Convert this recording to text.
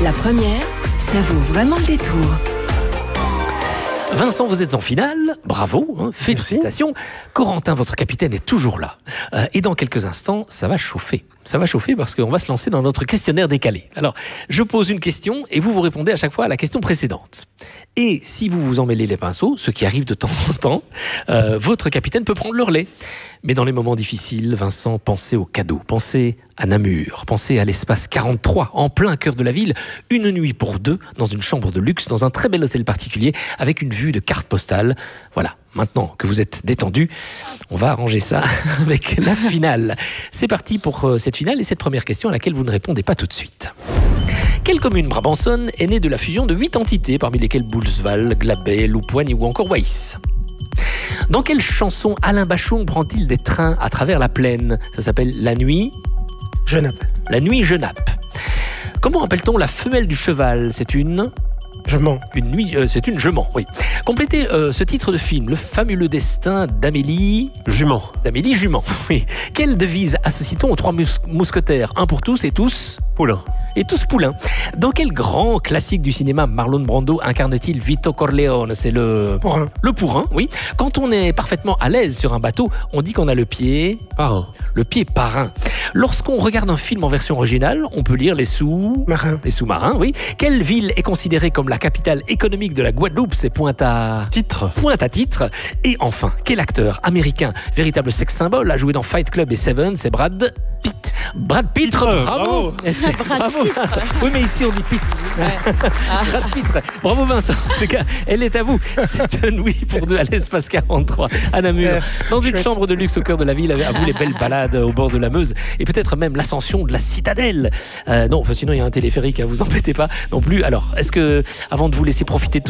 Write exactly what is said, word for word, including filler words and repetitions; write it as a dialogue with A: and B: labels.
A: La première, ça vaut vraiment le détour.
B: Vincent, vous êtes en finale, bravo, hein, félicitations. Merci. Corentin, votre capitaine, est toujours là. Euh, et dans quelques instants, ça va chauffer. Ça va chauffer parce qu'on va se lancer dans notre questionnaire décalé. Alors, je pose une question et vous vous répondez à chaque fois à la question précédente. Et si vous vous emmêlez les pinceaux, ce qui arrive de temps en temps, euh, votre capitaine peut prendre le relais. Mais dans les moments difficiles, Vincent, pensez au cadeau. Pensez à Namur. Pensez à l'espace quarante-trois, en plein cœur de la ville. Une nuit pour deux, dans une chambre de luxe, dans un très bel hôtel particulier, avec une vue de carte postale. Voilà, maintenant que vous êtes détendu, on va arranger ça avec la finale. C'est parti pour cette finale et cette première question à laquelle vous ne répondez pas tout de suite. Quelle commune brabançonne est née de la fusion de huit entités, parmi lesquelles Boulsval, Glabay, Loupoigne ou encore Weiss? Dans quelle chanson Alain Bachung prend-il des trains à travers la plaine? Ça s'appelle La Nuit
C: Genappe.
B: La Nuit Genappe. Comment appelle-t-on la femelle du cheval? C'est une...
C: Je mens.
B: Une nuit, euh, c'est une jument, oui. Complétez euh, ce titre de film, Le fabuleux destin d'Amélie...
C: Jument.
B: D'Amélie Jument, oui. Quelle devise associe-t-on aux trois mus- mousquetaires? Un pour tous et tous...
C: Poulain.
B: Et tous poulains. Dans quel grand classique du cinéma Marlon Brando incarne-t-il Vito Corleone? C'est le...
C: Pourrin.
B: Le pourrin, oui. Quand on est parfaitement à l'aise sur un bateau, on dit qu'on a le pied...
C: Parrain.
B: Le pied parrain. Lorsqu'on regarde un film en version originale, on peut lire les sous...
C: Marin.
B: Les sous-marins, oui. Quelle ville est considérée comme la capitale économique de la Guadeloupe? C'est Pointe-à...
C: Titre.
B: Pointe-à-Titre. Et enfin, quel acteur américain, véritable sexe symbole, a joué dans Fight Club et Seven? C'est Brad Pitt. Brad Pitt, bravo,
C: bravo.
B: Bravo Vincent. Oui, mais ici on dit Pitt.
D: Ouais.
B: Brad Pitt. Bravo Vincent. En tout cas, elle est à vous. C'est une nuit pour deux à l'espace quarante-trois à Namur, dans une chambre de luxe au cœur de la ville. À vous les belles balades au bord de la Meuse et peut-être même l'ascension de la citadelle. Euh, non, sinon il y a un téléphérique, hein, vous embêtez pas non plus. Alors, est-ce que, avant de vous laisser profiter de